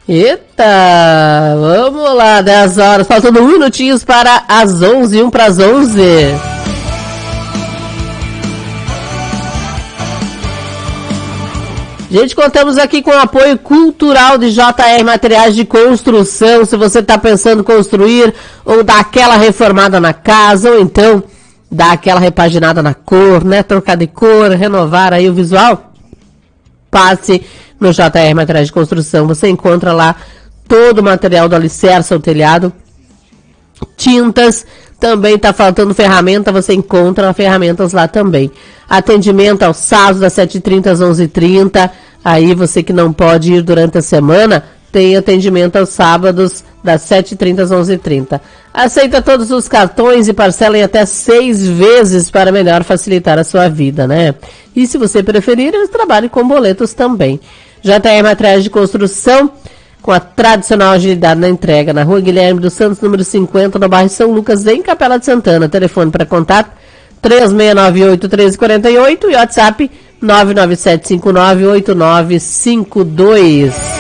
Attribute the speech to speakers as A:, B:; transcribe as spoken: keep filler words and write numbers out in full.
A: Eita, vamos lá, dez horas, faltando um minutinhos para as onze, um para as onze. Gente, contamos aqui com o apoio cultural de J R Materiais de Construção. Se você está pensando em construir ou dar aquela reformada na casa, ou então dar aquela repaginada na cor, né? Trocar de cor, renovar aí o visual, passe no J R Materiais de Construção. Você encontra lá todo o material do alicerce ao telhado, tintas, também está faltando ferramenta, você encontra ferramentas lá também. Atendimento aos sábados das sete e trinta às onze e trinta. Aí você que não pode ir durante a semana, tem atendimento aos sábados das sete e trinta às onze e trinta. Aceita todos os cartões e parcela em até seis vezes para melhor facilitar a sua vida, né? E se você preferir, eles trabalham com boletos também. J R Materiais de Construção, com a tradicional agilidade na entrega, na Rua Guilherme dos Santos, número cinquenta, no bairro São Lucas, em Capela de Santana. Telefone para contato três seis nove oito, um três quatro oito e WhatsApp nove nove sete cinco nove oito nove cinco dois.